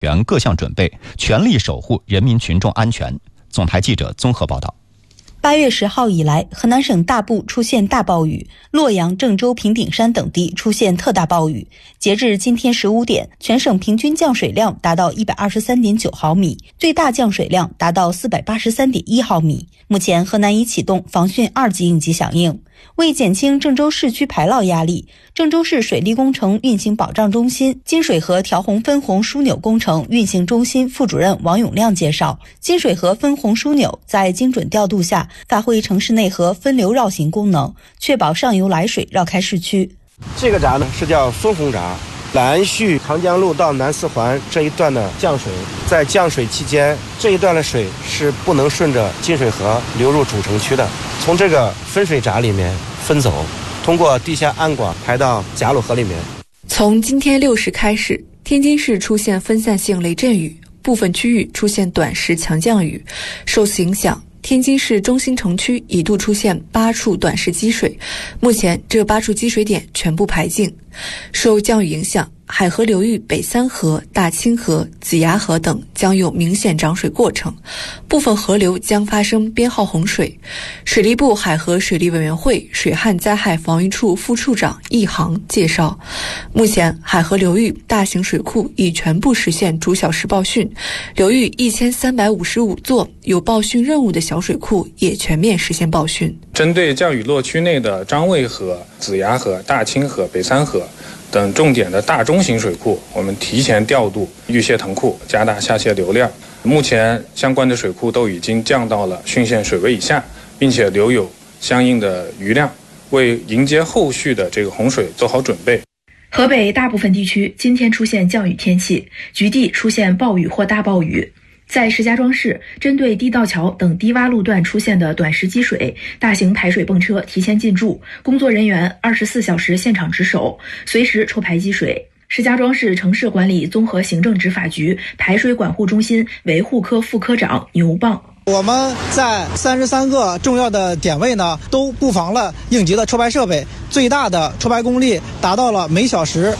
员各项准备，全力守护人民群众安全。总台记者综合报道。 8月10号以来，河南省大部出现大暴雨，洛阳、郑州、平顶山等地出现特大暴雨。截至今天15点，全省平均降水量达到123.9毫米，最大降水量达到483.1毫米。目前，河南已启动防汛2级应急响应。为减轻郑州市区排涝压力，郑州市水利工程运行保障中心金水河调洪分洪枢纽工程运行中心副主任王永亮介绍，金水河分洪枢纽在精准调度下，发挥城市内河分流绕行功能，确保上游来水绕开市区。 这个闸呢是叫分洪闸，兰胥长江路到南四环这一段的降水，在降水期间，这一段的水是不能顺着金水河流入主城区的，从这个分水闸里面分走，通过地下暗管排到贾鲁河里面。 从今天6时开始，天津市出现分散性雷阵雨，部分区域出现短时强降雨。受此影响，天津市中心城区一度出现8处短时积水，目前这8处积水点全部排净。受降雨影响，海河流域北三河、大清河、子牙河等将有明显涨水过程，部分河流将发生编号洪水。水利部海河水利委员会水旱灾害防御处副处长易航介绍，目前海河流域大型水库已全部实现逐小时报汛，流域1355座有报汛任务的小水库也全面实现报汛。 针对降雨落区内的张卫河、子牙河、大清河、北三河等重点的大中型水库，我们提前调度预泄腾库，加大下泄流量。目前相关的水库都已经降到了汛限水位以下，并且留有相应的余量，为迎接后续的这个洪水做好准备。 河北大部分地区今天出现降雨天气，局地出现暴雨或大暴雨。在石家庄市，针对地道桥等低洼路段出现的短时积水，大型排水泵车提前进驻，工作人员24小时现场值守，随时抽排积水。石家庄市城市管理综合行政执法局排水管护中心维护科副科长牛棒。 我们在33个重要的点位呢，都布防了应急的抽排设备，最大的抽排功率达到了每小时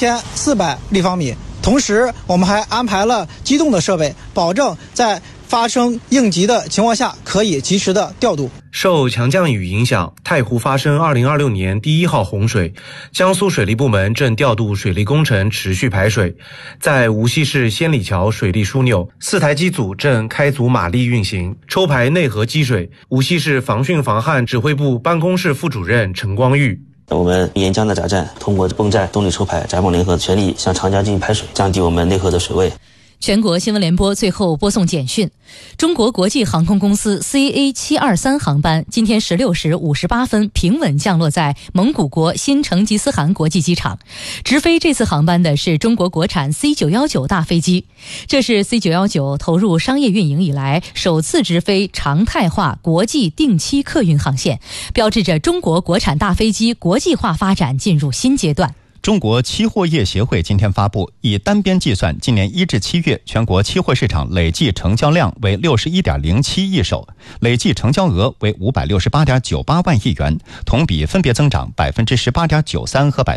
6400立方米。同时，我们还安排了机动的设备，保证在发生应急的情况下可以及时的调度。 受强降雨影响，太湖发生2026年第1号洪水，江苏水利部门正调度水利工程持续排水。在无锡市仙里桥水利枢纽，4台机组正开足马力运行，抽排内河积水。无锡市防汛防旱指挥部办公室副主任陈光玉。 我们沿江的闸站通过泵站动力抽排，闸泵联合全力向长江进行排水，降低我们内河的水位。 全国新闻联播最后播送简讯：中国国际航空公司 CA723 航班今天16时58分平稳降落在蒙古国新成吉思汗国际机场。直飞这次航班的是中国国产 C919 大飞机，这是 C919 投入商业运营以来首次直飞常态化国际定期客运航线，标志着中国国产大飞机国际化发展进入新阶段。 中国期货业协会今天发布，以单边计算，今年1至7月全国期货市场累计成交量为61.07亿手，累计成交额为568.98万亿元，同比分别增长18.93%和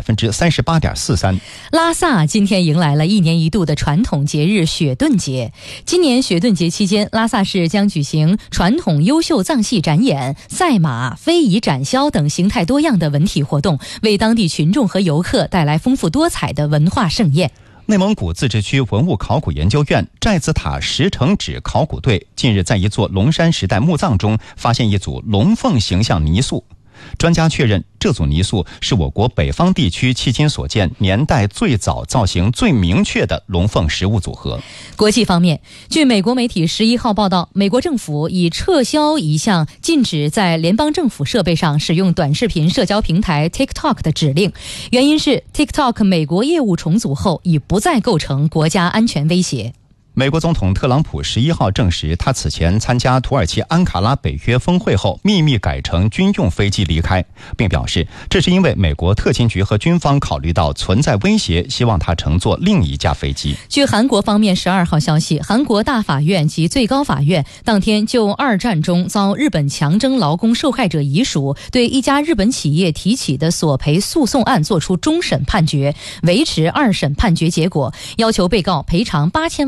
38.43%。 拉萨今天迎来了1年1度的传统节日雪顿节。今年雪顿节期间，拉萨市将举行传统优秀藏戏展演、赛马、非遗展销等形态多样的文体活动，为当地群众和游客带来丰富多彩的文化盛宴。 内蒙古自治区文物考古研究院寨子塔石城址考古队近日在一座龙山时代墓葬中发现一组龙凤形象泥塑。专家确认，这组泥塑是我国北方地区迄今所见年代最早、造型最明确的龙凤实物组合。 国际方面，据美国媒体11号报道，美国政府已撤销一项禁止在联邦政府设备上使用短视频社交平台 TikTok 的指令，原因是 TikTok 美国业务重组后已不再构成国家安全威胁。 美国总统特朗普11号证实，他此前参加土耳其安卡拉北约峰会后，秘密改乘军用飞机离开，并表示这是因为美国特勤局和军方考虑到存在威胁，希望他乘坐另一架飞机。 据韩国方面12号消息，韩国大法院及最高法院当天就二战中遭日本强征劳工受害者遗属对一家日本企业提起的索赔诉讼案作出终审判决，维持二审判决结果，要求被告赔偿8000万